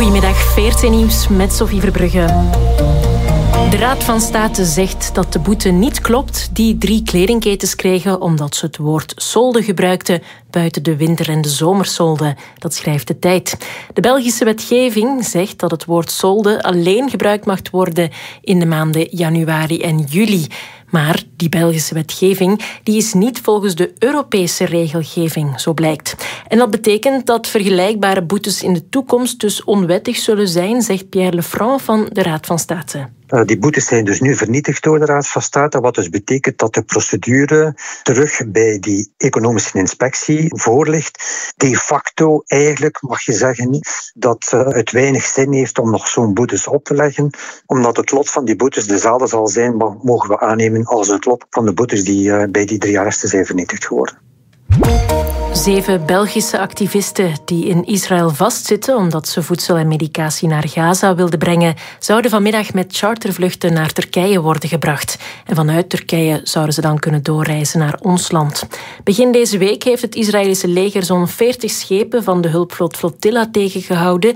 Goedemiddag, VRT Nieuws met Sophie Verbrugge. De Raad van State zegt dat de boete niet klopt die 3 kledingketens kregen omdat ze het woord solde gebruikten buiten de winter- en de zomersolde. Dat schrijft De Tijd. De Belgische wetgeving zegt dat het woord solde alleen gebruikt mag worden in de maanden januari en juli. Maar die Belgische wetgeving die is niet volgens de Europese regelgeving, zo blijkt. En dat betekent dat vergelijkbare boetes in de toekomst dus onwettig zullen zijn, zegt Pierre Lefranc van de Raad van State. Die boetes zijn dus nu vernietigd door de Raad van State, wat dus betekent dat de procedure terug bij die economische inspectie voorligt. De facto eigenlijk mag je zeggen dat het weinig zin heeft om nog zo'n boetes op te leggen, omdat het lot van die boetes dezelfde zal zijn, maar mogen we aannemen als het lot van de boetes die bij die 3 arresten zijn vernietigd geworden. 7 Belgische activisten die in Israël vastzitten omdat ze voedsel en medicatie naar Gaza wilden brengen, zouden vanmiddag met chartervluchten naar Turkije worden gebracht. En vanuit Turkije zouden ze dan kunnen doorreizen naar ons land. Begin deze week heeft het Israëlische leger zo'n 40 schepen van de hulpvloot Flotilla tegengehouden.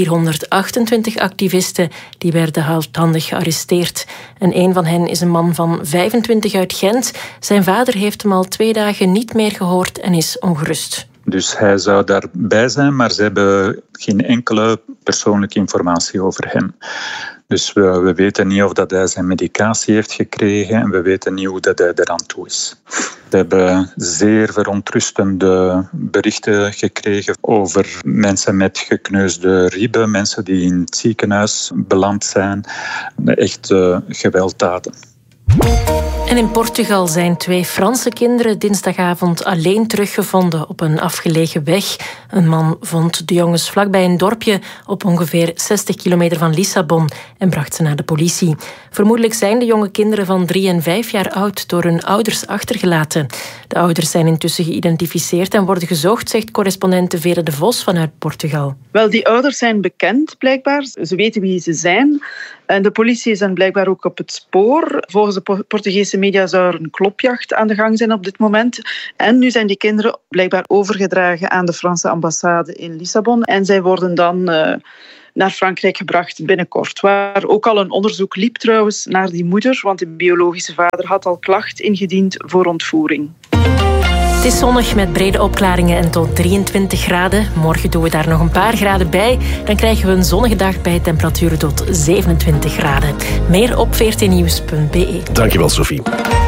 428 activisten die werden hardhandig gearresteerd. En een van hen is een man van 25 uit Gent. Zijn vader heeft hem al 2 dagen niet meer gehoord en is ongerust. Dus hij zou daarbij zijn, maar ze hebben geen enkele persoonlijke informatie over hem. Dus we weten niet of dat hij zijn medicatie heeft gekregen en we weten niet hoe dat hij eraan toe is. We hebben zeer verontrustende berichten gekregen over mensen met gekneusde ribben, mensen die in het ziekenhuis beland zijn. Echt gewelddaden. En in Portugal zijn 2 Franse kinderen dinsdagavond alleen teruggevonden op een afgelegen weg. Een man vond de jongens vlakbij een dorpje op ongeveer 60 kilometer van Lissabon en bracht ze naar de politie. Vermoedelijk zijn de jonge kinderen van 3 en 5 jaar oud door hun ouders achtergelaten. De ouders zijn intussen geïdentificeerd en worden gezocht, zegt correspondente Vera de Vos vanuit Portugal. Wel, die ouders zijn bekend blijkbaar. Ze weten wie ze zijn. En de politie is dan blijkbaar ook op het spoor. Volgens de Portugese media zou er een klopjacht aan de gang zijn op dit moment. En nu zijn die kinderen blijkbaar overgedragen aan de Franse ambassade in Lissabon. En zij worden dan naar Frankrijk gebracht binnenkort. Waar ook al een onderzoek liep trouwens naar die moeder, want de biologische vader had al klacht ingediend voor ontvoering. Het is zonnig met brede opklaringen en tot 23 graden. Morgen doen we daar nog een paar graden bij. Dan krijgen we een zonnige dag bij temperaturen tot 27 graden. Meer op vrtnieuws.be. Dankjewel, Sophie.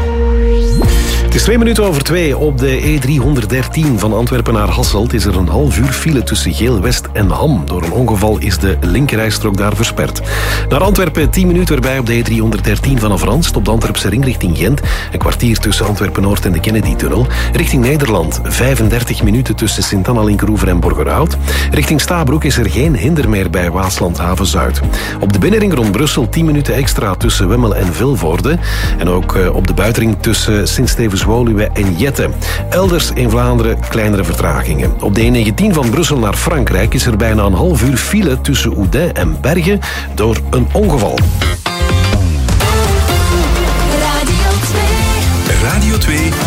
Het is 2:02 op de E313 van Antwerpen naar Hasselt. Is er een half uur file tussen Geel-West en Ham. Door een ongeval is de linkerrijstrook daar versperd. Naar Antwerpen 10 minuten erbij op de E313 vanaf Ranst op de Antwerpse ring richting Gent. Een kwartier tussen Antwerpen-Noord en de Kennedy-tunnel. Richting Nederland 35 minuten tussen Sint-Anna-Linkeroever en Borgerhout. Richting Stabroek is er geen hinder meer bij Waasland-Haven-Zuid. Op de binnenring rond Brussel 10 minuten extra tussen Wemmel en Vilvoorde. En ook op de buitenring tussen Sint-Stevens-Woluwe en Jette. Elders in Vlaanderen kleinere vertragingen. Op de E19 van Brussel naar Frankrijk is er bijna een half uur file tussen Oudin en Bergen door een ongeval. Radio 2.